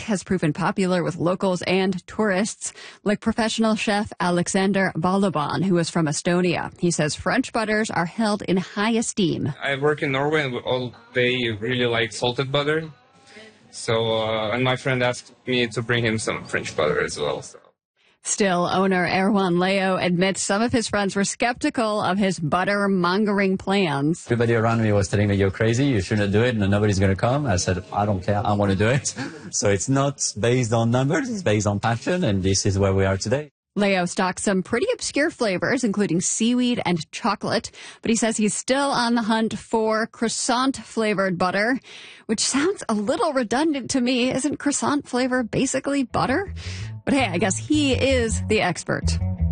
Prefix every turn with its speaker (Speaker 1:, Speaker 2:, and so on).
Speaker 1: has proven popular with locals and tourists, like professional chef Alexander Balaban, who is from Estonia. He says French butters are held in high esteem.
Speaker 2: I work in Norway, and they really like salted butter. So, and my friend asked me to bring him some French butter as well. So.
Speaker 1: Still, owner Erwan Leo admits some of his friends were skeptical of his butter mongering plans.
Speaker 3: Everybody around me was telling me, you're crazy, you shouldn't do it, and nobody's going to come. I said, I don't care, I want to do it. So it's not based on numbers, it's based on passion, and this is where we are today.
Speaker 1: Leo stocks some pretty obscure flavors, including seaweed and chocolate, but he says he's still on the hunt for croissant-flavored butter, which sounds a little redundant to me. Isn't croissant flavor basically butter? But hey, I guess he is the expert.